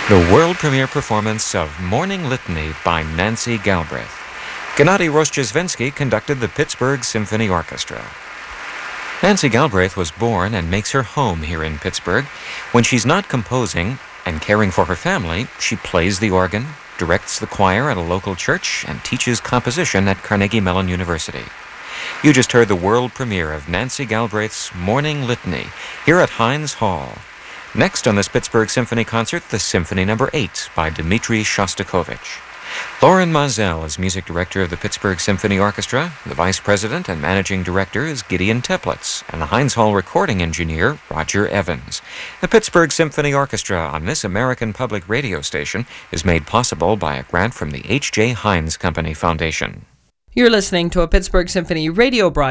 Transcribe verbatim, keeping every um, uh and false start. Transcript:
The world premiere performance of Morning Litany by Nancy Galbraith. Gennady Rozhdestvensky conducted the Pittsburgh Symphony Orchestra. Nancy Galbraith was born and makes her home here in Pittsburgh. When she's not composing and caring for her family, she plays the organ, directs the choir at a local church, and teaches composition at Carnegie Mellon University. You just heard the world premiere of Nancy Galbraith's Morning Litany here at Heinz Hall. Next on this Pittsburgh Symphony concert, the Symphony Number eight by Dmitri Shostakovich. Loren Maazel is music director of the Pittsburgh Symphony Orchestra. The vice president and managing director is Gideon Teplitz, and the Heinz Hall recording engineer, Roger Evans. The Pittsburgh Symphony Orchestra on this American public radio station is made possible by a grant from the H J. Heinz Company Foundation. You're listening to a Pittsburgh Symphony radio broadcast.